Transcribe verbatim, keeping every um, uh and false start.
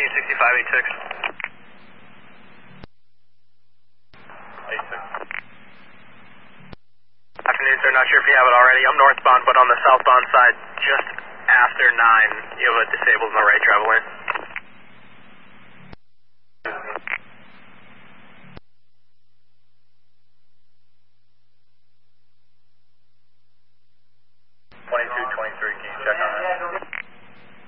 Union sixty-five eighty-six. eighty-six. Afternoon, sir. Not sure if you have it already. I'm northbound, but on the southbound side, just after nine, you have a disabled in the right travel lane.